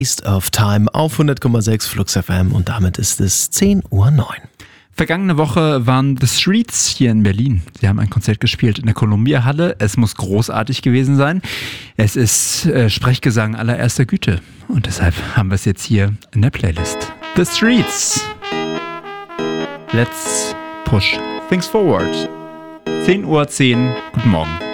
East of Time auf 100,6 Flux FM und damit ist es 10:09 Uhr. Vergangene Woche waren The Streets hier in Berlin. Sie haben ein Konzert gespielt in der Columbia-Halle. Es muss großartig gewesen sein. Es ist Sprechgesang allererster Güte. Und deshalb haben wir es jetzt hier in der Playlist. The Streets. Let's push things forward. 10:10 Uhr. Guten Morgen.